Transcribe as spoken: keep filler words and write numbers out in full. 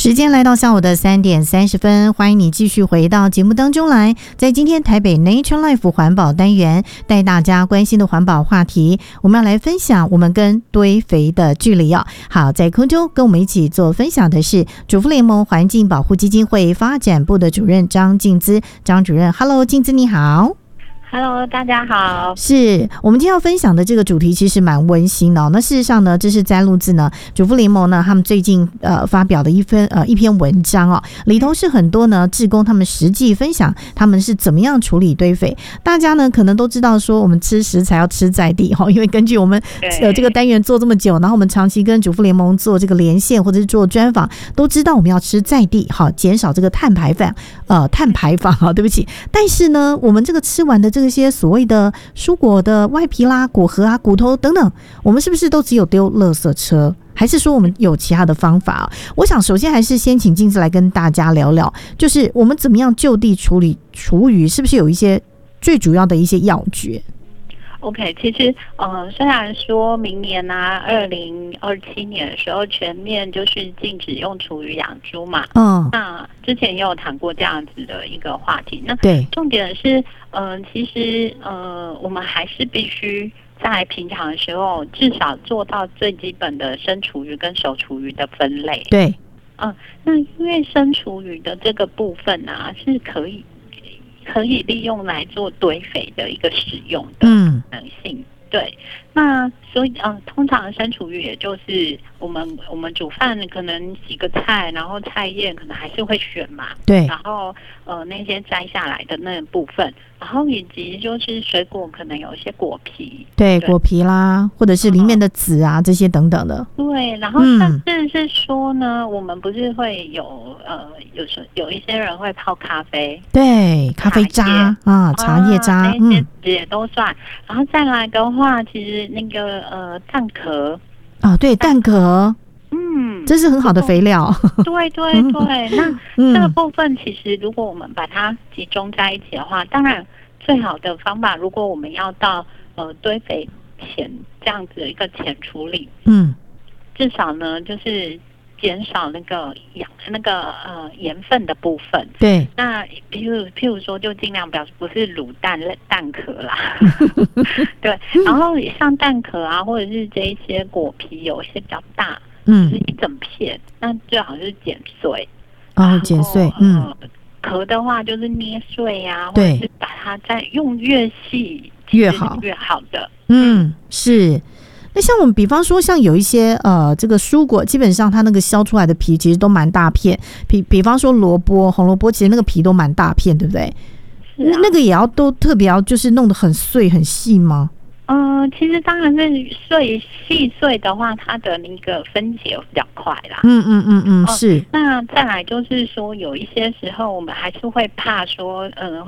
时间来到下午的三点三十分，欢迎你继续回到节目当中来。在今天台北 Nature Life 环保单元，带大家关心的环保话题，我们要来分享我们跟堆肥的距离哦。好，在空中跟我们一起做分享的是主妇联盟环境保护基金会发展部的主任张静姿，张主任 ，Hello， 静姿你好。 Hello， 大家好。 是我们今天要分享的这个主题其实蛮温馨的哦。那事实上呢，这是摘录自呢主妇联盟呢他们最近呃发表的一份呃一篇文章哦，里头是很多呢志工他们实际分享他们是怎么样处理堆肥。大家呢可能都知道说我们吃食材要吃在地哈，因为根据我们呃这个单元做这么久，然后我们长期跟主妇联盟做这个连线或者是做专访，都知道我们要吃在地好，减少这个碳排放呃碳排放啊，对不起。但是呢，我们这个吃完的这个这些所谓的蔬果的外皮啦、果核啊、骨头等等，我们是不是都只有丢垃圾车？还是说我们有其他的方法啊？我想首先还是先请静姿来跟大家聊聊，就是我们怎么样就地处理厨余，是不是有一些最主要的一些要诀 ？OK， 其实呃，虽然说明年啊，二零二七年的时候全面就是禁止用厨余养猪嘛，嗯，那之前也有谈过这样子的一个话题。那对，重点是，嗯、呃，其实呃，我们还是必须在平常的时候，至少做到最基本的生厨余跟熟厨余的分类。对，嗯，那因为生厨余的这个部分啊，是可以。可以利用来做堆肥的一个使用的可能性，嗯、对。那所以，嗯、呃，通常生厨余也就是我们我们煮饭可能洗个菜，然后菜叶可能还是会选嘛，对。然后呃那些摘下来的那部分，然后以及就是水果可能有一些果皮，对，对果皮啦，或者是里面的籽啊、嗯、这些等等的。对，然后甚至是说呢，我们不是会有呃有时有一些人会泡咖啡，对，咖啡渣啊、茶叶渣，啊、那些也都算。然后再来的话，其实。那个呃蛋壳哦，对蛋壳，嗯，这是很好的肥料。对对对，那、嗯、这个部分其实如果我们把它集中在一起的话，当然最好的方法，如果我们要到呃堆肥前这样子的一个前处理，嗯，至少呢就是减少那个养那个呃盐分的部分。对，那譬如譬如说，就尽量表示不是卤蛋蛋壳啦。对，然后像蛋壳啊，或者是这一些果皮有一些比较大，嗯，就是一整片，那最好是剪碎。哦，剪碎，嗯、呃。壳的话就是捏碎呀、啊，或者是把它再用越细越好越好的。嗯，是。那像我们比方说像有一些呃这个蔬果，基本上它那个削出来的皮其实都蛮大片，比比方说萝卜、红萝卜，其实那个皮都蛮大片，对不对？是啊。那个也要都特别要就是弄得很碎很细吗？嗯、呃，其实当然是碎细碎的话，它的那个分解比较快啦。嗯嗯嗯嗯，是、呃。那再来就是说，有一些时候我们还是会怕说，嗯、呃。